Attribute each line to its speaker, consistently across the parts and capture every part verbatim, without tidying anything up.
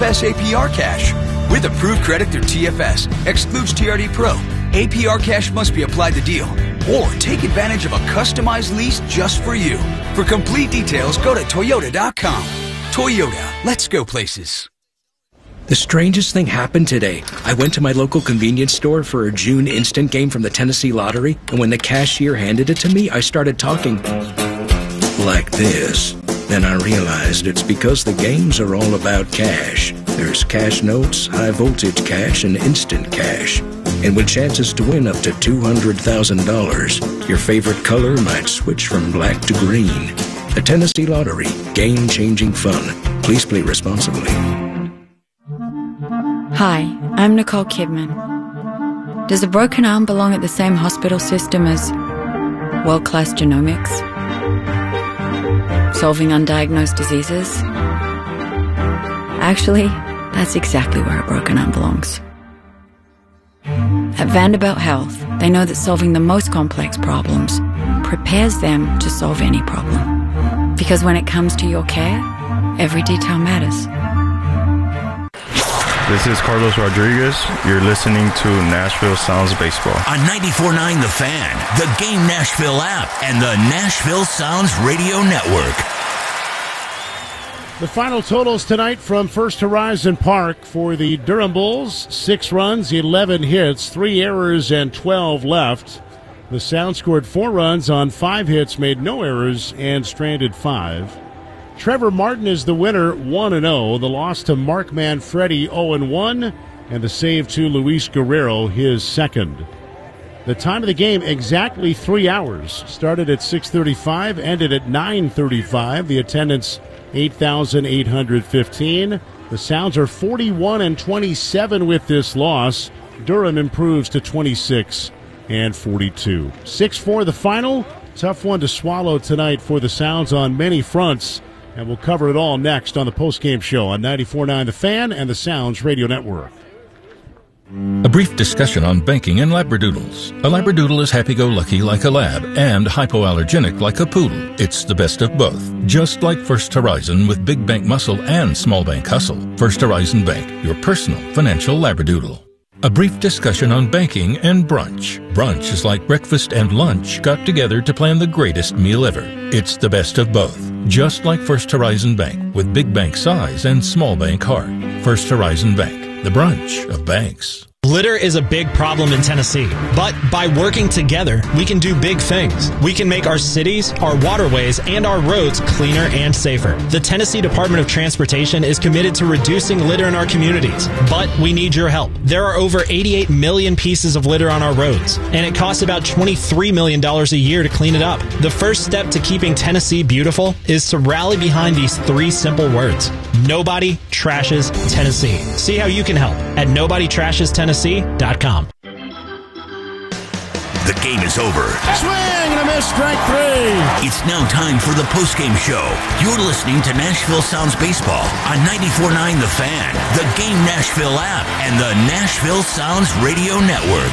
Speaker 1: S A P R Cash. With approved credit through T F S, excludes T R D Pro. A P R Cash must be applied to deal. Or take advantage of a customized lease just for you. For complete details, go to Toyota dot com. Toyota, let's go places.
Speaker 2: The strangest thing happened today. I went to my local convenience store for a June instant game from the Tennessee Lottery, and when the cashier handed it to me, I started talking like this. Then I realized it's because the games are all about cash. There's cash notes, high voltage cash, and instant cash. And with chances to win up to two hundred thousand dollars, your favorite color might switch from black to green. The Tennessee Lottery, game-changing fun. Please play responsibly.
Speaker 3: Hi, I'm Nicole Kidman. Does a broken arm belong at the same hospital system as world-class genomics? Solving undiagnosed diseases? Actually, that's exactly where a broken arm belongs. At Vanderbilt Health, they know that solving the most complex problems prepares them to solve any problem. Because when it comes to your care, every detail matters.
Speaker 4: This is Carlos Rodriguez. You're listening to Nashville Sounds Baseball.
Speaker 5: On ninety-four point nine The Fan, the Game Nashville app, and the Nashville Sounds Radio Network.
Speaker 6: The final totals tonight from First Horizon Park for the Durham Bulls. Six runs, eleven hits, three errors, and twelve left. The Sound scored four runs on five hits, made no errors, and stranded five. Trevor Martin is the winner, one and oh. The loss to Mark Manfredi, oh and one. And the save to Luis Guerrero, his second. The time of the game, exactly three hours. Started at six thirty-five, ended at nine thirty-five. The attendance, eight thousand eight hundred fifteen. The Sounds are forty-one and twenty-seven with this loss. Durham improves to twenty-six and forty-two. six four the final. Tough one to swallow tonight for the Sounds on many fronts. And we'll cover it all next on the postgame show on ninety-four point nine The Fan and the Sounds Radio Network.
Speaker 7: A brief discussion on banking and labradoodles. A labradoodle is happy-go-lucky like a lab and hypoallergenic like a poodle. It's the best of both. Just like First Horizon with big bank muscle and small bank hustle. First Horizon Bank, your personal financial labradoodle. A brief discussion on banking and brunch. Brunch is like breakfast and lunch got together to plan the greatest meal ever. It's the best of both. Just like First Horizon Bank with big bank size and small bank heart. First Horizon Bank, the brunch of banks.
Speaker 8: Litter is a big problem in Tennessee, but by working together, we can do big things. We can make our cities, our waterways, and our roads cleaner and safer. The Tennessee Department of Transportation is committed to reducing litter in our communities, but we need your help. There are over eighty-eight million pieces of litter on our roads, and it costs about twenty-three million dollars a year to clean it up. The first step to keeping Tennessee beautiful is to rally behind these three simple words. Nobody trashes Tennessee. See how you can help at nobody trashes tennessee dot com.
Speaker 5: The game is over.
Speaker 6: Swing and a miss, strike three.
Speaker 5: It's now time for the postgame show. You're listening to Nashville Sounds Baseball on ninety-four point nine The Fan, the Game Nashville app, and the Nashville Sounds Radio Network.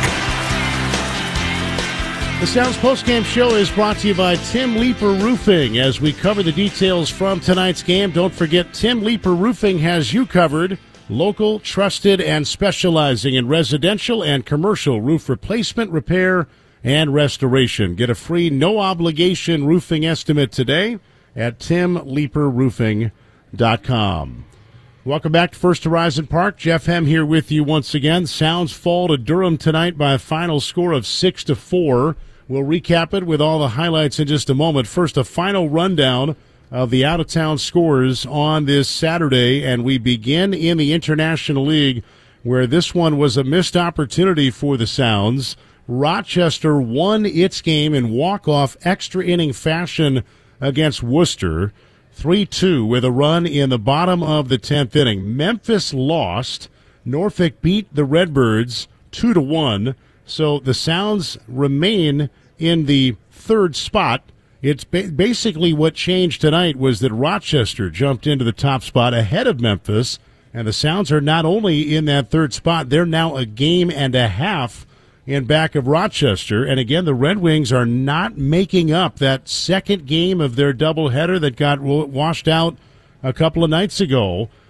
Speaker 6: The Sounds postgame show is brought to you by Tim Leeper Roofing. As we cover the details from tonight's game, don't forget Tim Leeper Roofing has you covered. Local, trusted, and specializing in residential and commercial roof replacement, repair, and restoration. Get a free, no-obligation roofing estimate today at tim leeper roofing dot com. Welcome back to First Horizon Park. Jeff Hem here with you once again. Sounds fall to Durham tonight by a final score of six to four. We'll recap it with all the highlights in just a moment. First, a final rundown of the out-of-town scores on this Saturday, and we begin in the International League, where this one was a missed opportunity for the Sounds. Rochester won its game in walk-off extra-inning fashion against Worcester, three two with a run in the bottom of the tenth inning. Memphis lost. Norfolk beat the Redbirds two to one, so the Sounds remain in the third spot. It's ba- basically what changed tonight was that Rochester jumped into the top spot ahead of Memphis, and the Sounds are not only in that third spot, they're now a game and a half in back of Rochester. And again, the Red Wings are not making up that second game of their doubleheader that got washed out a couple of nights ago.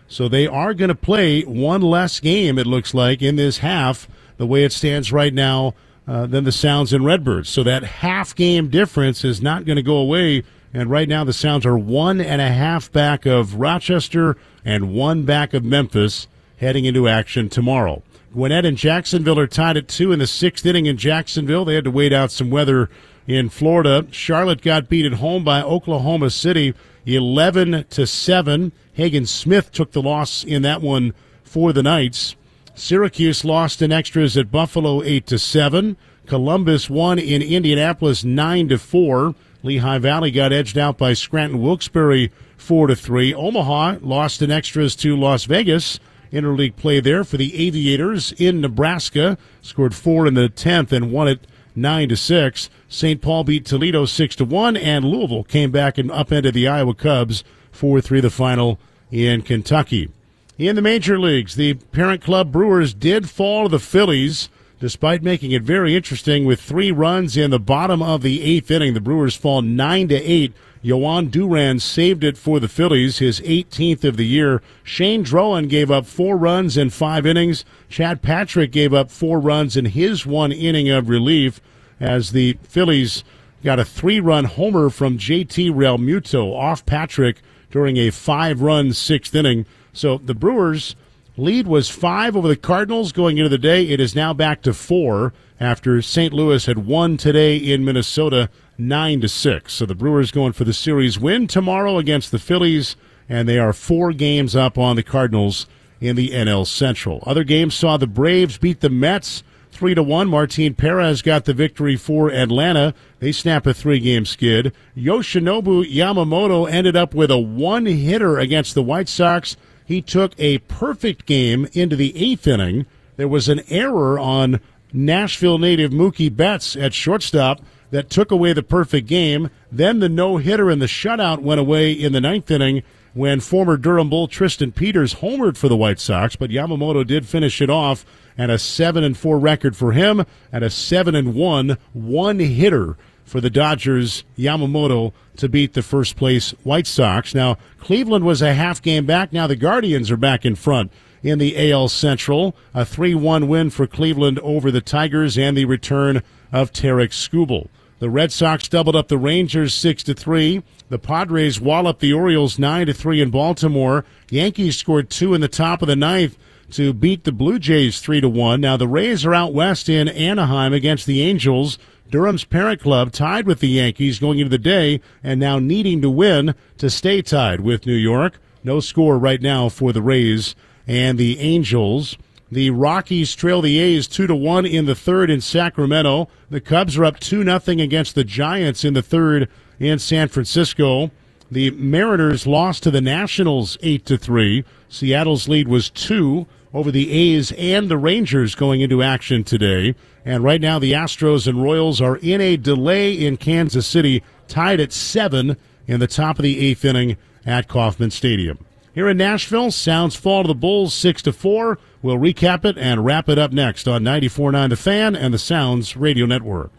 Speaker 6: So they are going to play one less game, it looks like, in this half, the way it stands right now, uh, than the Sounds and Redbirds. So that half-game difference is not going to go away. And right now the Sounds are one and a half back of Rochester and one back of Memphis heading into action tomorrow. Gwinnett and Jacksonville are tied at two in the sixth inning in Jacksonville. They had to wait out some weather in Florida. Charlotte got beat at home by Oklahoma City eleven to seven. Hagen Smith took the loss in that one for the Knights. Syracuse lost in extras at Buffalo eight to seven. Columbus won in Indianapolis nine to four. Lehigh Valley got edged out by Scranton Wilkes-Barre four to three. Omaha lost in extras to Las Vegas. Interleague play there for the Aviators in Nebraska. Scored four in the tenth and won it nine to six. Saint Paul beat Toledo six to one, and Louisville came back and upended the Iowa Cubs four three the final in Kentucky. In the major leagues, the parent club Brewers did fall to the Phillies, despite making it very interesting with three runs in the bottom of the eighth inning. The Brewers fall nine to eight. Yoan Duran saved it for the Phillies, his eighteenth of the year. Shane Drohan gave up four runs in five innings. Chad Patrick gave up four runs in his one inning of relief, as the Phillies got a three-run homer from J T Realmuto off Patrick during a five-run sixth inning. So the Brewers' lead was five over the Cardinals going into the day. It is now back to four after Saint Louis had won today in Minnesota nine to six. So the Brewers going for the series win tomorrow against the Phillies, and they are four games up on the Cardinals in the N L Central. Other games saw the Braves beat the Mets three to one. Martin Perez got the victory for Atlanta. They snap a three-game skid. Yoshinobu Yamamoto ended up with a one-hitter against the White Sox. He took a perfect game into the eighth inning. There was an error on Nashville native Mookie Betts at shortstop that took away the perfect game. Then the no-hitter and the shutout went away in the ninth inning when former Durham Bull Tristan Peters homered for the White Sox, but Yamamoto did finish it off, and a seven and four record for him, and a seven and one one-hitter for the Dodgers, Yamamoto, to beat the first-place White Sox. Now, Cleveland was a half game back. Now the Guardians are back in front in the A L Central. A three one win for Cleveland over the Tigers and the return of Tarek Skubal. The Red Sox doubled up the Rangers six to three. The Padres walloped the Orioles nine to three in Baltimore. Yankees scored two in the top of the ninth to beat the Blue Jays three to one. Now the Rays are out west in Anaheim against the Angels. Durham's parent club tied with the Yankees going into the day and now needing to win to stay tied with New York. No score right now for the Rays and the Angels. The Rockies trail the A's two to one in the third in Sacramento. The Cubs are up two nothing against the Giants in the third in San Francisco. The Mariners lost to the Nationals eight to three. Seattle's lead was two over the A's and the Rangers going into action today. And right now the Astros and Royals are in a delay in Kansas City, tied at seven in the top of the eighth inning at Kauffman Stadium. Here in Nashville, Sounds fall to the Bulls six to four. We'll recap it and wrap it up next on ninety-four point nine The Fan and the Sounds Radio Network.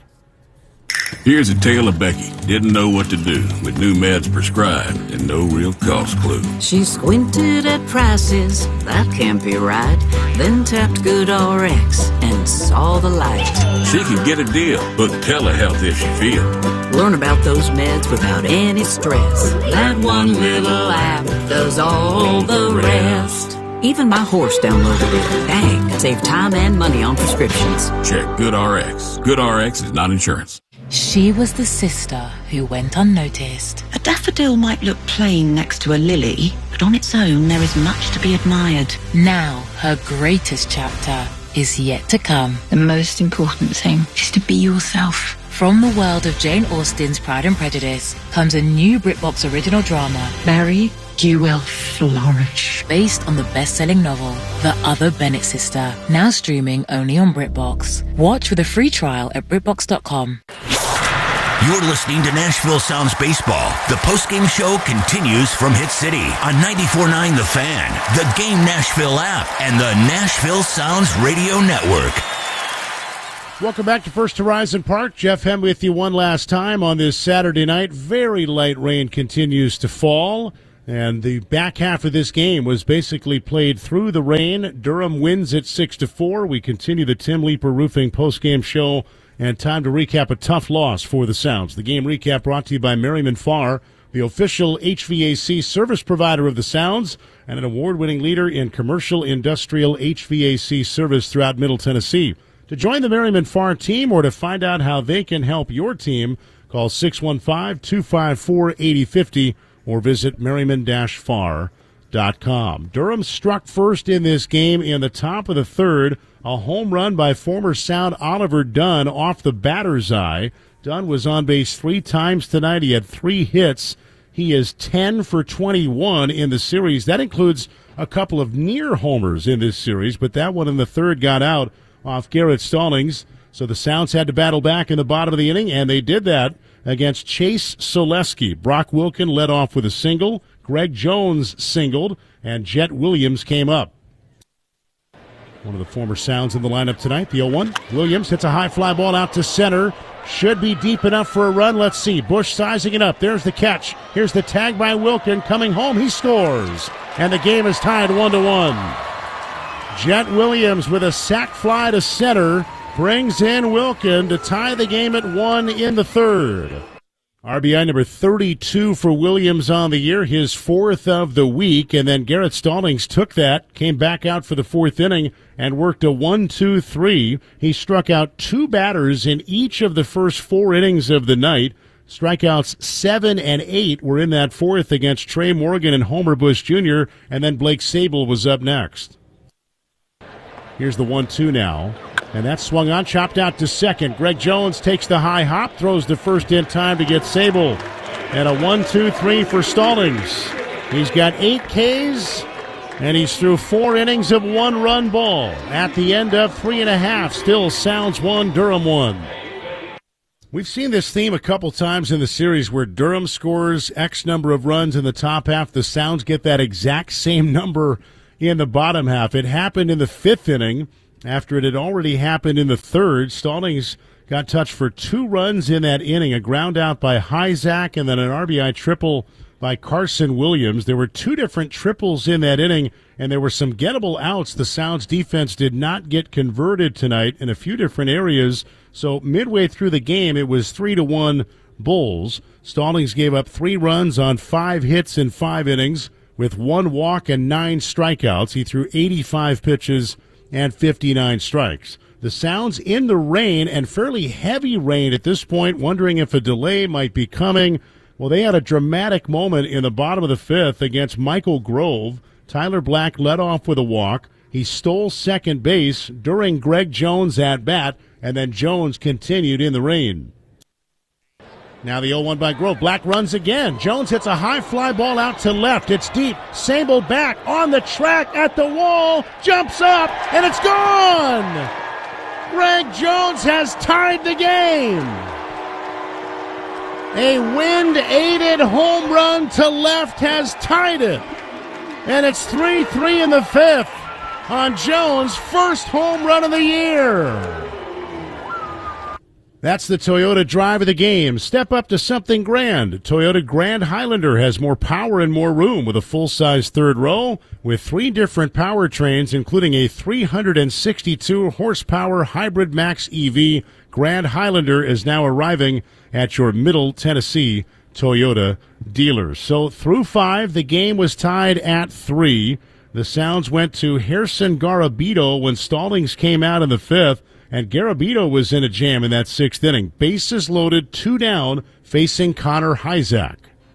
Speaker 9: Here's a tale of Becky. Didn't know what to do with new meds prescribed and no real cost clue.
Speaker 10: She squinted at prices, that can't be right. Then tapped GoodRx and saw the light.
Speaker 9: She could get a deal, book telehealth if she feels.
Speaker 10: Learn about those meds without any stress. That one little app does all the rest. Even my horse downloaded it. Dang, save time and money on prescriptions.
Speaker 9: Check GoodRx. GoodRx is not insurance.
Speaker 11: She was the sister who went unnoticed.
Speaker 12: A daffodil might look plain next to a lily, but on its own there is much to be admired.
Speaker 11: Now, her greatest chapter is yet to come.
Speaker 12: The most important thing is to be yourself.
Speaker 11: From the world of Jane Austen's Pride and Prejudice comes a new BritBox original drama,
Speaker 12: Mary, you will flourish.
Speaker 11: Based on the best-selling novel, The Other Bennett Sister, now streaming only on BritBox. Watch with a free trial at BritBox dot com.
Speaker 5: You're listening to Nashville Sounds Baseball. The postgame show continues from Hit City on ninety-four point nine The Fan, the Game Nashville app, and the Nashville Sounds Radio Network.
Speaker 6: Welcome back to First Horizon Park. Jeff Hem with you one last time on this Saturday night. Very light rain continues to fall. And the back half of this game was basically played through the rain. Durham wins at six to four. We continue the Tim Leeper Roofing postgame show, and time to recap a tough loss for the Sounds. The game recap brought to you by Merriman Farr, the official H V A C service provider of the Sounds and an award-winning leader in commercial industrial H V A C service throughout Middle Tennessee. To join the Merriman Farr team or to find out how they can help your team, call six one five, two five four, eight zero five zero or visit merriman dash farr dot com. Durham struck first in this game in the top of the third. A home run by former Sound Oliver Dunn off the batter's eye. Dunn was on base three times tonight. He had three hits. He is ten for twenty-one in the series. That includes a couple of near homers in this series, but that one in the third got out off Garrett Stallings. So the Sounds had to battle back in the bottom of the inning, and they did that against Chase Soleski. Brock Wilkin led off with a single. Greg Jones singled, and Jet Williams came up. One of the former Sounds in the lineup tonight, the oh one. Williams hits a high fly ball out to center. Should be deep enough for a run. Let's see. Bush sizing it up. There's the catch. Here's the tag by Wilkin. Coming home, he scores. And the game is tied one to one. Jet Williams with a sac fly to center brings in Wilkin to tie the game at one in the third. R B I number thirty-two for Williams on the year, his fourth of the week, and then Garrett Stallings took that, came back out for the fourth inning, and worked a one two three. He struck out two batters in each of the first four innings of the night. Strikeouts seven and eight were in that fourth against Trey Morgan and Homer Bush Junior, and then Blake Sable was up next. Here's the one two now. And that's swung on, chopped out to second. Greg Jones takes the high hop, throws the first in time to get Sable. And a one two three for Stallings. He's got eight Ks, and he's through four innings of one-run ball. At the end of three and a half, still Sounds one, Durham one. We've seen this theme a couple times in the series where Durham scores X number of runs in the top half. The Sounds get that exact same number in the bottom half. It happened in the fifth inning. After it had already happened in the third. Stallings got touched for two runs in that inning, a ground out by Hyzak and then an R B I triple by Carson Williams. There were two different triples in that inning, and there were some gettable outs. The Sounds defense did not get converted tonight in a few different areas. So midway through the game, it was three to one Bulls. Stallings gave up three runs on five hits in five innings with one walk and nine strikeouts. He threw eighty-five pitches and fifty-nine strikes. The Sounds in the rain, and fairly heavy rain at this point, wondering if a delay might be coming. Well, they had a dramatic moment in the bottom of the fifth against Michael Grove. Tyler Black led off with a walk. He stole second base during Greg Jones' at-bat, and then Jones continued in the rain. Now the oh one by Grove. Black runs again. Jones hits a high fly ball out to left. It's deep. Sable back on the track at the wall. Jumps up, and it's gone! Greg Jones has tied the game. A wind-aided home run to left has tied it. And it's three three in the fifth on Jones' first home run of the year. That's the Toyota drive of the game. Step up to something grand. Toyota Grand Highlander has more power and more room with a full-size third row with three different powertrains, including a three hundred sixty-two horsepower Hybrid Max E V. Grand Highlander is now arriving at your Middle Tennessee Toyota dealers. So through five, the game was tied at three. The Sounds went to Gerson Garabito when Stallings came out in the fifth. And Garabito was in a jam in that sixth inning. Bases loaded, two down, facing Connor Hyzak.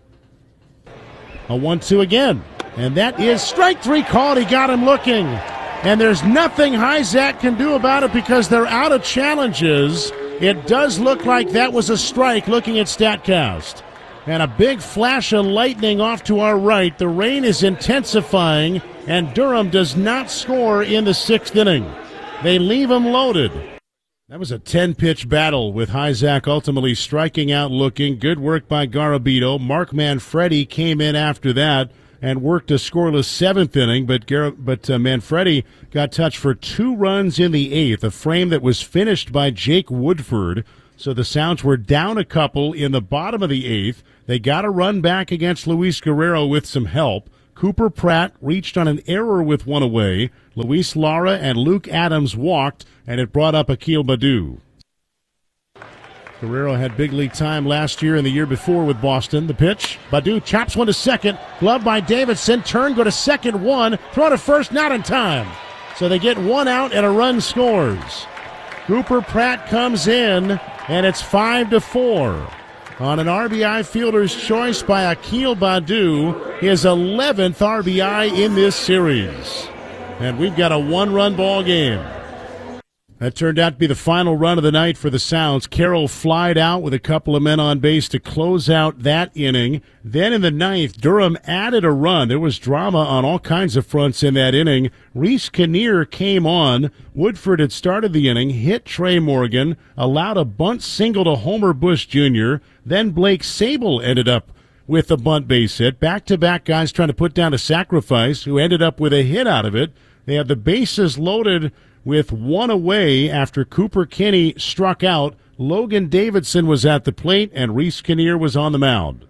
Speaker 6: A one two again. And that is strike three called. He got him looking. And there's nothing Hyzak can do about it because they're out of challenges. It does look like that was a strike looking at StatCast. And a big flash of lightning off to our right. The rain is intensifying, and Durham does not score in the sixth inning. They leave him loaded. That was a ten-pitch battle with Hyzak ultimately striking out looking. Good work by Garabito. Mark Manfredi came in after that and worked a scoreless seventh inning, but Gar- but uh, Manfredi got touched for two runs in the eighth, a frame that was finished by Jake Woodford. So the Sounds were down a couple in the bottom of the eighth. They got a run back against Luis Guerrero with some help. Cooper Pratt reached on an error with one away. Luis Lara and Luke Adams walked, and it brought up Akil Baddoo. Guerrero had big league time last year and the year before with Boston. The pitch, Baddoo chops one to second. Glove by Davidson. Turn, go to second, one. Throw to first, not in time. So they get one out and a run scores. Cooper Pratt comes in, and it's five to four. On an R B I fielder's choice by Akil Baddoo, his eleventh R B I in this series. And we've got a one-run ball game. That turned out to be the final run of the night for the Sounds. Carroll flied out with a couple of men on base to close out that inning. Then in the ninth, Durham added a run. There was drama on all kinds of fronts in that inning. Reese Kinnear came on. Woodford had started the inning, hit Trey Morgan, allowed a bunt single to Homer Bush Junior Then Blake Sable ended up with a bunt base hit. Back-to-back guys trying to put down a sacrifice who ended up with a hit out of it. They had the bases loaded with one away after Cooper Kinney struck out. Logan Davidson was at the plate, and Reese Kinnear was on the mound.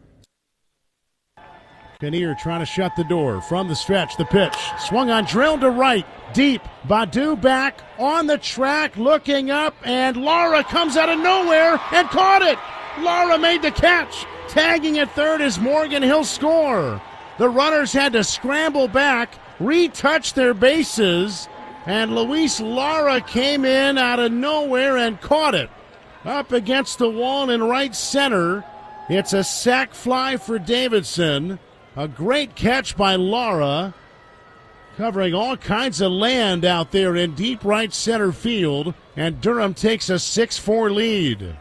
Speaker 6: Kinnear trying to shut the door. From the stretch, the pitch. Swung on, drilled to right, deep. Baddoo back on the track, looking up, and Lara comes out of nowhere and caught it. Lara made the catch. Tagging at third is Morgan. He'll score. The runners had to scramble back, retouch their bases, and Luis Lara came in out of nowhere and caught it. Up against the wall in right center. It's a sac fly for Davidson. A great catch by Lara, covering all kinds of land out there in deep right center field. And Durham takes a six four lead.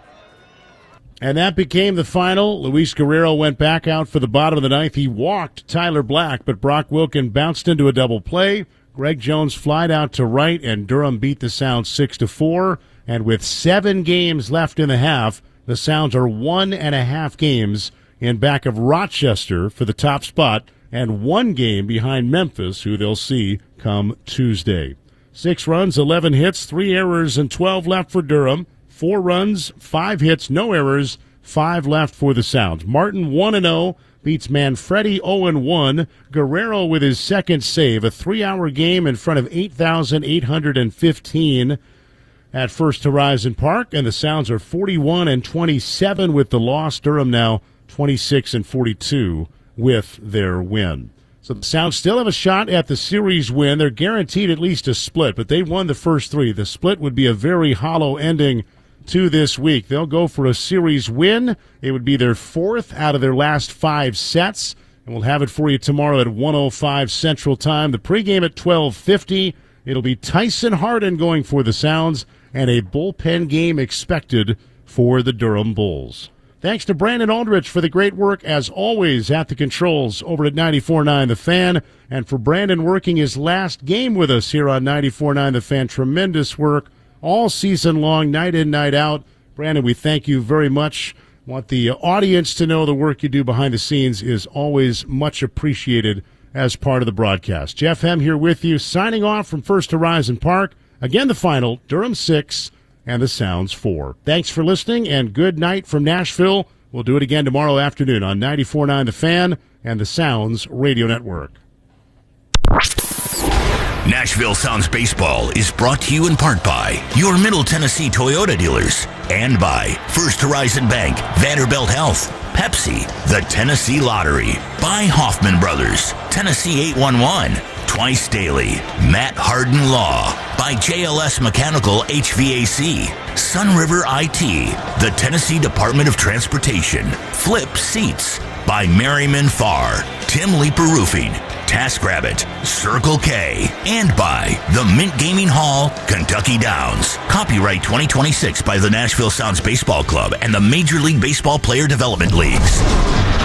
Speaker 6: And that became the final. Luis Guerrero went back out for the bottom of the ninth. He walked Tyler Black, but Brock Wilkin bounced into a double play. Greg Jones flied out to right, and Durham beat the Sounds six to four. And with seven games left in the half, the Sounds are one and a half games in back of Rochester for the top spot, and one game behind Memphis, who they'll see come Tuesday. Six runs, eleven hits, three errors, and twelve left for Durham. Four runs, five hits, no errors, five left for the Sounds. Martin one and oh. Beats Manfredi oh and one. Guerrero with his second save. A three-hour game in front of eight thousand eight hundred fifteen at First Horizon Park. And the Sounds are forty-one and twenty-seven with the loss. Durham now twenty-six and forty-two with their win. So the Sounds still have a shot at the series win. They're guaranteed at least a split, but they won the first three. The split would be a very hollow ending to this week. They'll go for a series win. It would be their fourth out of their last five sets. And we'll have it for you tomorrow at one oh five Central Time. The pregame at twelve fifty. It'll be Tyson Harden going for the Sounds, and a bullpen game expected for the Durham Bulls. Thanks to Brandon Aldrich for the great work, as always, at the controls over at ninety-four point nine The Fan. And for Brandon working his last game with us here on ninety-four point nine The Fan. Tremendous work all season long, night in, night out. Brandon, we thank you very much. Want the audience to know the work you do behind the scenes is always much appreciated as part of the broadcast. Jeff Hem here with you, signing off from First Horizon Park. Again, the final, Durham six and the Sounds four. Thanks for listening, and good night from Nashville. We'll do it again tomorrow afternoon on ninety-four point nine The Fan and the Sounds Radio Network.
Speaker 5: Nashville Sounds Baseball is brought to you in part by your Middle Tennessee Toyota dealers and by First Horizon Bank, Vanderbilt Health, Pepsi, the Tennessee Lottery, by Hoffman Brothers, Tennessee eight one one, Twice Daily, Matt Harden Law, by J L S Mechanical H V A C, Sunriver I T, the Tennessee Department of Transportation, Flip Seats, by Merriman Farr, Tim Leeper Roofing, TaskRabbit, Circle K, and by the Mint Gaming Hall, Kentucky Downs. Copyright twenty twenty-six by the Nashville Sounds Baseball Club and the Major League Baseball Player Development Leagues.